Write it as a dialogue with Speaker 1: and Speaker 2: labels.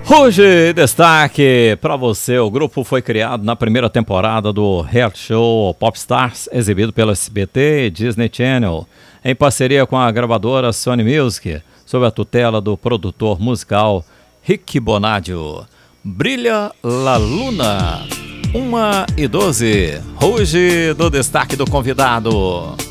Speaker 1: Hoje, destaque para você, o grupo foi criado na primeira temporada do reality show Popstars, exibido pela SBT e Disney Channel, em parceria com a gravadora Sony Music, sob a tutela do produtor musical Rick Bonadio. Brilha la Luna, 1h12, hoje do destaque do convidado.